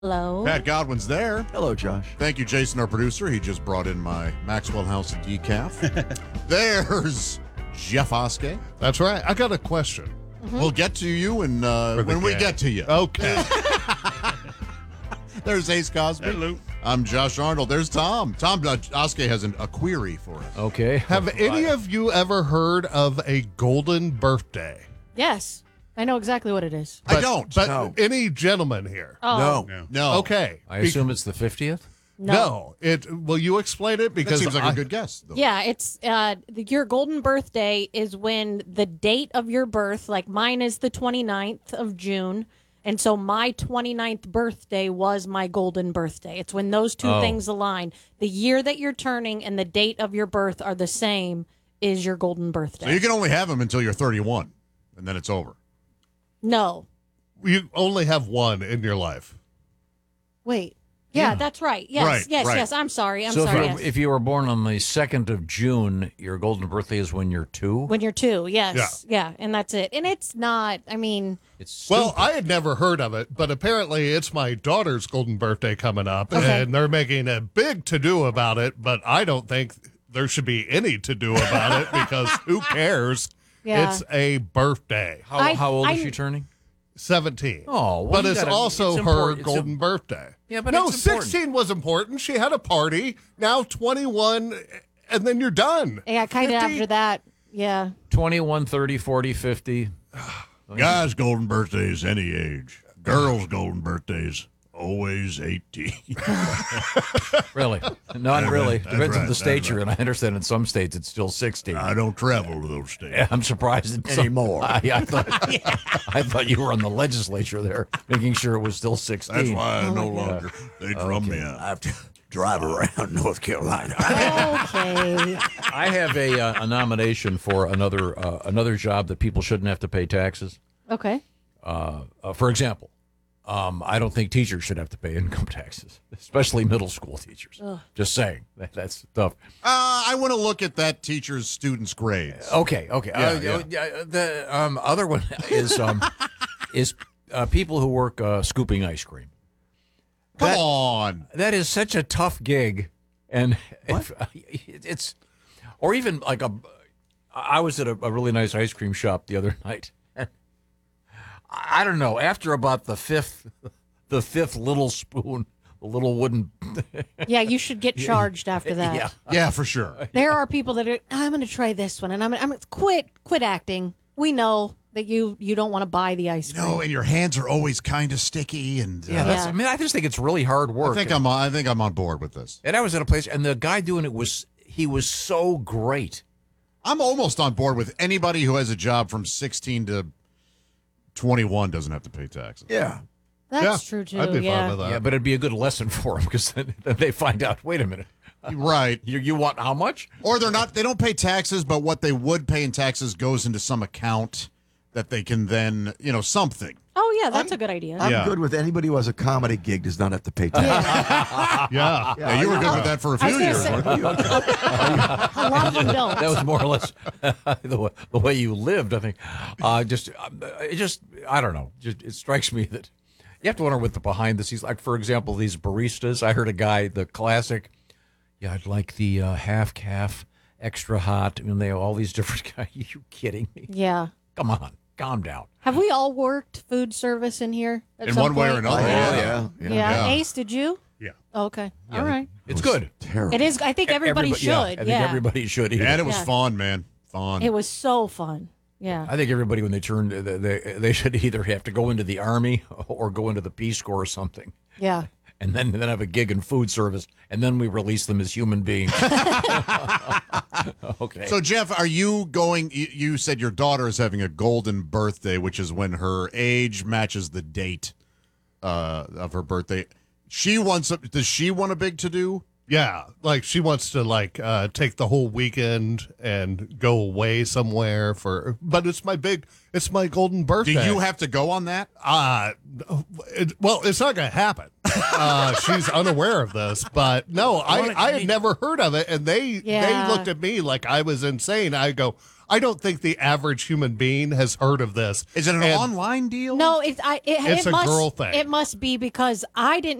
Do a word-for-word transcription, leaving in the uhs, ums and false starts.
Hello. Pat Godwin's there. Hello, Josh. Thank you, Jason, our producer. He just brought in my Maxwell House decaf. There's Jeff Oskey. That's right. I got a question. Mm-hmm. We'll get to you and uh, when we game. get to you. Okay. There's Ace Cosby. Hello. I'm Josh Arnold. There's Tom. Tom uh, Oskey has an, a query for us. Okay. Have any of you ever heard of a golden birthday? Yes. I know exactly what it is. I don't. But No. any gentleman here? Oh. No. No. Okay. I assume it's the fiftieth? No. No. It. Will you explain it? That Because seems like I- a good guess, though. Yeah, it's uh, the, your golden birthday is when the date of your birth, like mine is the twenty-ninth of June. And so my twenty-ninth birthday was my golden birthday. It's when those two Oh. things align. The year that you're turning and the date of your birth are the same is your golden birthday. So you can only have them until you're thirty-one, and then it's over. No. you only have one in your life. Wait. Yeah, that's right. Yes, Right, yes, right. yes. I'm sorry. I'm so if, sorry. you're, yes. if you were born on the second of June, your golden birthday is when you're two? When you're two, yes. Yeah. and that's it. And it's not, I mean, It's Well, stupid. I had never heard of it, but apparently it's my daughter's golden birthday coming up, Okay. and they're making a big to-do about it, but I don't think there should be any to-do about it because who cares? Yeah. It's a birthday. how, I- how old I- is she turning? seventeen. Oh, well, but you it's gotta- also it's her important. It's golden a- birthday. Yeah, but no, it's important. sixteen was important. She had a party. Now twenty-one, and then you're done. yeah, kind of fifty? after that. Yeah. twenty-one, thirty, forty, fifty. Guys' golden birthdays, any age. Girls' golden birthdays, always eighteen. Really? Not really. that's Depends on right, the state that's you're in. I understand in some states it's still sixteen. I don't travel to those states. I'm surprised it's Anymore. I, I thought I thought you were on the legislature there, making sure it was still sixteen. That's why I Oh no my God. longer. They drum me out. I have to drive around North Carolina. Okay. I have a, uh, a nomination for another uh, another job that people shouldn't have to pay taxes. Okay. Uh, uh, for example, um, I don't think teachers should have to pay income taxes, especially middle school teachers. Just saying, that, that's tough. Uh, I want to look at that teacher's students' grades. Okay, okay. Yeah, uh, yeah. yeah, The um, other one is um, is uh, people who work uh, scooping ice cream. Come that- on. That is such a tough gig, and if, it's or even like a. I was at a, a really nice ice cream shop the other night. I don't know. After about the fifth, the fifth little spoon, the little wooden. Yeah, you should get charged after that. Yeah. Yeah, for sure. There are people that are. I'm going to try this one, and I'm. I'm gonna quit. Quit acting. We know that you you don't want to buy the ice You cream. know, and your hands are always kind of sticky, and uh, Yeah, that's, Yeah. I mean, I just think it's really hard work. I think I'm. On, I think I'm on board with this. And I was at a place, and the guy doing it was he was so great. I'm almost on board with anybody who has a job from sixteen to twenty-one doesn't have to pay taxes. Yeah. That's yeah, true too. I'd be yeah. fine with that. Yeah, but it'd be a good lesson for them because then, then they find out. Wait a minute, Right. you you want how much? Or they're not. They don't pay taxes, but what they would pay in taxes goes into some account that they can then, you know, something. Oh yeah, that's a good idea. I'm Yeah. good with anybody who has a comedy gig does not have to pay taxes. yeah. Yeah. Yeah, you were good with that for a I few was years. gonna weren't you? A lot of them don't. That was more or less the way, the way you lived. I think. Uh, just uh, it just I don't know. Just it strikes me that you have to wonder what the behind the scenes. Like for example, these baristas. I heard a guy, the classic. Yeah, I'd like the uh, half calf, extra hot. I mean, they have all these different guys. Are you kidding me? Yeah. Come on, calm down. Have we all worked food service in here? At In some one way or point? another. Oh, Yeah. yeah. Yeah. Yeah. Ace, did you? Yeah. Okay. All right. It's good. Terrible. It is. I think everybody, yeah, should. I think yeah. everybody should. eat And it. it was Yeah. fun, man. Fun. It was so fun. Yeah. I think everybody, when they turn, they, they they should either have to go into the army or go into the Peace Corps or something, Yeah. and then then have a gig in food service, and then we release them as human beings. Okay. So, Jeff, are you going? You, you said your daughter is having a golden birthday, which is when her age matches the date uh, of her birthday. She wants. A, does she want a big to do? Yeah, like she wants to like uh, take the whole weekend and go away somewhere for. But it's my big, it's my golden Do birthday. you have to go on that? Uh, it, well, it's not going to happen. uh, she's unaware of this. But no, I, I had never heard of it, and they Yeah. they looked at me like I was insane. I go, I don't think the average human being has heard of this. Is it an And online deal? No, it's I. It, It's it a must, girl thing. It must be because I didn't.